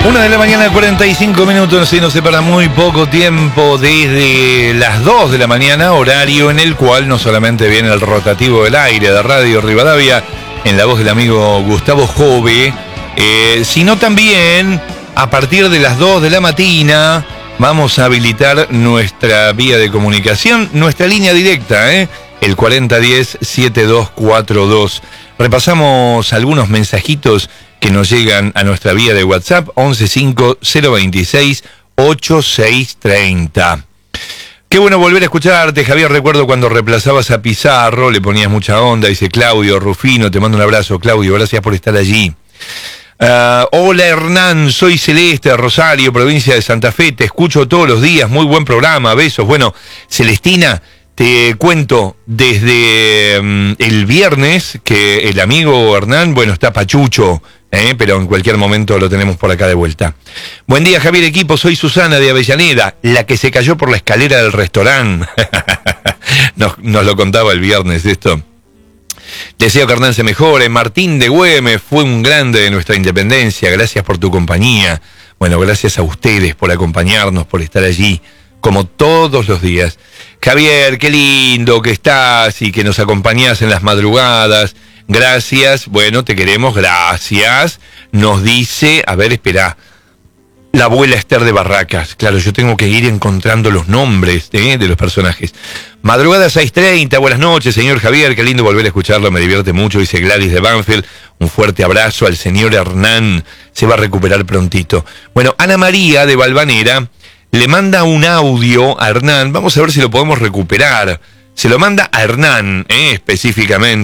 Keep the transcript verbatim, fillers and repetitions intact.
Una de la mañana, cuarenta y cinco minutos, y nos separa muy poco tiempo desde las dos de la mañana, horario en el cual no solamente viene el rotativo del aire de Radio Rivadavia, en la voz del amigo Gustavo Jove, eh, sino también a partir de las dos de la mañana vamos a habilitar nuestra vía de comunicación, nuestra línea directa, ¿eh? el cuarenta diez, setenta y dos cuarenta y dos. Repasamos algunos mensajitos que nos llegan a nuestra vía de WhatsApp, once cinco cero veintiséis ochenta y seis treinta. Qué bueno volver a escucharte, Javier. Recuerdo cuando reemplazabas a Pizarro, le ponías mucha onda, dice Claudio Rufino. Te mando un abrazo, Claudio, gracias por estar allí. Uh, hola Hernán, soy Celeste de Rosario, provincia de Santa Fe, te escucho todos los días, muy buen programa, besos. Bueno, Celestina, te cuento desde um, el viernes que el amigo Hernán, bueno, está pachucho, eh, pero en cualquier momento lo tenemos por acá de vuelta. Buen día, Javier equipo, soy Susana de Avellaneda, la que se cayó por la escalera del restaurante. nos, nos lo contaba el viernes esto. Deseo que Hernán se mejore. Martín de Güemes fue un grande de nuestra independencia, gracias por tu compañía. Bueno, gracias a ustedes por acompañarnos, por estar allí, como todos los días. Javier, qué lindo que estás y que nos acompañás en las madrugadas. Gracias, bueno, te queremos, gracias. Nos dice, a ver, espera, la abuela Esther de Barracas. Claro, yo tengo que ir encontrando los nombres ¿eh? de los personajes. Madrugada seis treinta, buenas noches, señor Javier, qué lindo volver a escucharlo, me divierte mucho, dice Gladys de Banfield. Un fuerte abrazo al señor Hernán, se va a recuperar prontito. Bueno, Ana María de Valvanera le manda un audio a Hernán, vamos a ver si lo podemos recuperar. Se lo manda a Hernán, ¿eh? específicamente.